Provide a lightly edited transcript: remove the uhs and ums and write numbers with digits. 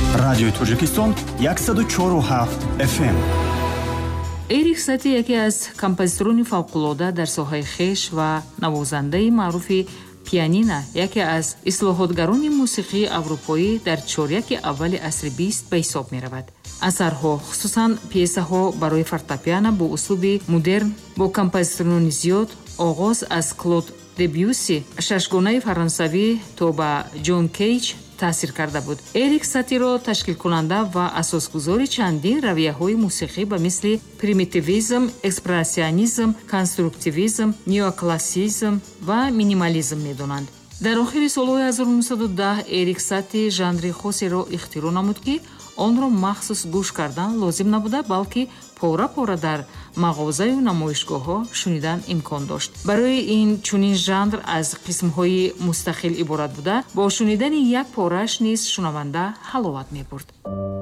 радиои Тоҷикистон 104.7 FM. Эрик Сати яке аз композиторони фавқулода дар соҳаи хеш ва навозандаи маъруфи пианино, яке аз ислоҳотгарони мусиқии аврупоӣ дар чоряки аввали асри 20 ба ҳисоб меравад. асарҳо, хусусан пьесаҳо барои фортепиано бо услуби модерн бо композиторони зиёд, оғоз аз Клод Дебюсси, шашгонаи фаронсавӣ то ба Ҷон Кейҷ таъсир карда буд. Эрик Сатиро ташкилкунанда ва асосгузори чандин равияҳои мусиқӣ ба мисли примитивизм, экспрессионизм, конструктивизм, неоклассизм ва минимализм медонанд. дар охири солҳои 1910 Эрик Сати жанри хосеро ихтироъ намуд ки онро махсус гӯш кардан лозим набуда, балки пора-пора дар мағозаю намоишгоҳҳо шунидан имкон дошт. барои ин чунин жанр аз қисмҳои мустақил иборат буда, бо шунидани як порааш низ шунаванда ҳаловат мебурд.